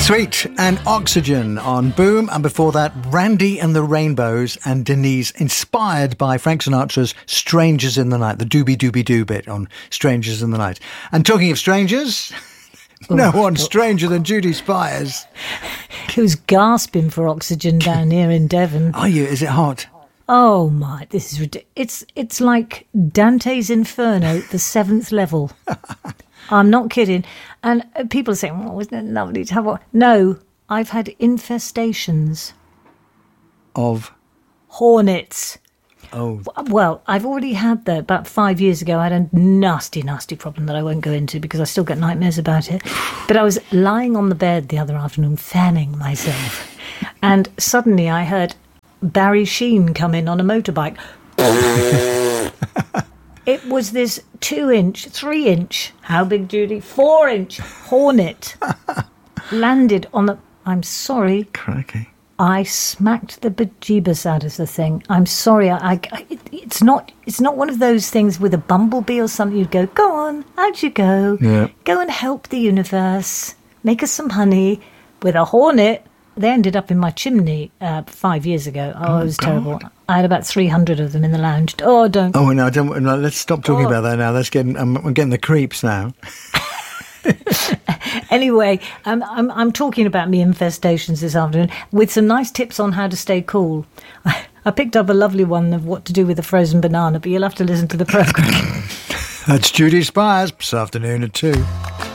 Sweet and Oxygen on Boom, and before that, Randy and the Rainbows and Denise, inspired by Frank Sinatra's Strangers in the Night, the doobie-doobie-doo bit on Strangers in the Night. And talking of strangers, no one's stranger than Judy Spires. Who's gasping for oxygen down here in Devon. Are you? Is it hot? Oh my, this is ridiculous. It's like Dante's Inferno, the 7th level. I'm not kidding. And people are saying, well, wasn't it lovely to have one? No, I've had infestations. Of? Hornets. Oh. Well, I've already had that about 5 years ago. I had a nasty, nasty problem that I won't go into because I still get nightmares about it. But I was lying on the bed the other afternoon, fanning myself. And suddenly I heard Barry Sheen come in on a motorbike. It was this 2-inch, 3-inch, how big, Judy? 4-inch hornet landed on the... I'm sorry. Crikey. I smacked the bejeebus out of the thing. I'm sorry. It's not one of those things with a bumblebee or something. You'd go on, out you go. Yeah. Go and help the universe. Make us some honey. With a hornet, they ended up in my chimney 5 years ago. Oh, it was terrible. I had about 300 of them in the lounge. Oh, don't. Oh, no, let's stop talking about that now. I'm getting the creeps now. Anyway, I'm talking about me infestations this afternoon with some nice tips on how to stay cool. I picked up a lovely one of what to do with a frozen banana, but you'll have to listen to the programme. That's Judy Spires, this afternoon at 2.